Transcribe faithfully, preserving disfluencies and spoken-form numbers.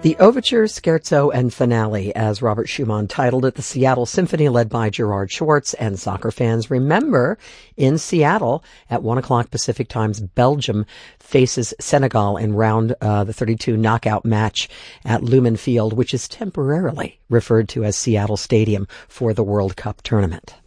The Overture, Scherzo, and Finale, as Robert Schumann titled it, the Seattle Symphony led by Gerard Schwartz. And soccer fans remember, in Seattle at one o'clock Pacific Times, Belgium faces Senegal in round uh, the thirty-two knockout match at Lumen Field, which is temporarily referred to as Seattle Stadium for the World Cup tournament.